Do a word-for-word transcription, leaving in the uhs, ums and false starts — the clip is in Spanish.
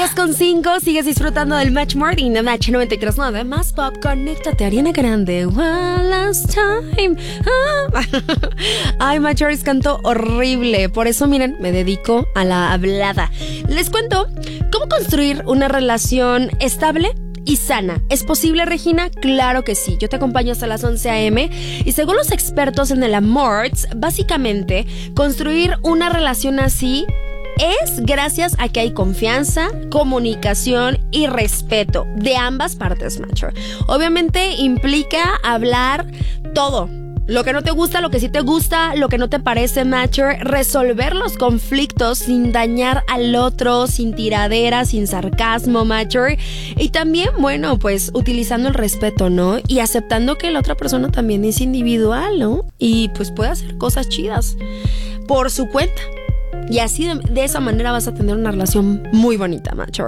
diez con cinco, sigues disfrutando del Match Morning de Match noventa y tres punto nueve. Más pop, conéctate, Ariana Grande. One last time. Ah. Ay, Matchers cantó horrible. Por eso, miren, me dedico a la hablada. Les cuento cómo construir una relación estable y sana. ¿Es posible, Regina? Claro que sí. Yo te acompaño hasta las once a.m. y según los expertos en el amor, básicamente, construir una relación así es gracias a que hay confianza, comunicación y respeto de ambas partes, Matcher. Obviamente implica hablar todo. Lo que no te gusta, lo que sí te gusta, lo que no te parece, Matcher. Resolver los conflictos sin dañar al otro, sin tiradera, sin sarcasmo, Matcher. Y también, bueno, pues utilizando el respeto, ¿no? Y aceptando que la otra persona también es individual, ¿no? Y pues puede hacer cosas chidas por su cuenta. Y así de, de esa manera vas a tener una relación muy bonita, Matcher.